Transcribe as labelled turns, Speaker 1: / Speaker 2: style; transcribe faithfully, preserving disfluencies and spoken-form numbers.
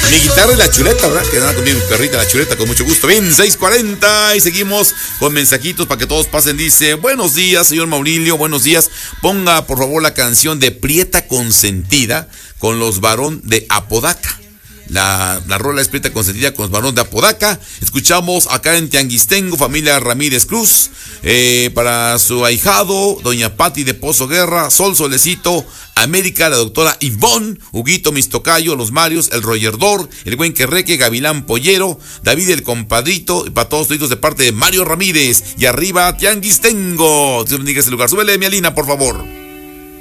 Speaker 1: Mi guitarra y la chuleta, ¿verdad? Que nada conmigo, mi perrita, la chuleta, con mucho gusto. Bien, seis cuarenta y seguimos con mensajitos para que todos pasen. Dice, buenos días, señor Maurilio, buenos días. Ponga, por favor, la canción de Prieta Consentida con los Varón de Apodaca. La, la rola es Prieta Consentida con los Varón de Apodaca. Escuchamos acá en Tianguistengo, familia Ramírez Cruz. Eh, para su ahijado, doña Pati de Pozo Guerra, Sol Solecito, América, la doctora Ivonne, Huguito Mistocayo, los Marios, el Royerdor, el Buen Querreque, Gavilán Pollero, David el Compadrito, y para todos toditos de parte de Mario Ramírez. Y arriba, Tianguistengo. Dios bendiga ese lugar. Súbele, mi Alina, por favor.